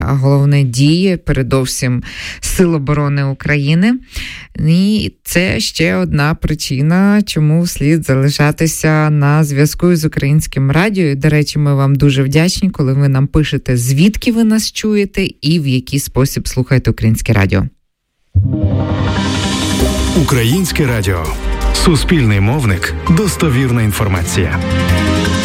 головне діє, передовсім Сил оборони України. І це ще одна причина, чому слід залишатися на зв'язку з Українським радіо. І, до речі, ми вам дуже вдячні, коли ви нам пишете, звідки ви нас чуєте і в який спосіб слухаєте Українське радіо. Українське радіо. Суспільний мовник. Достовірна інформація.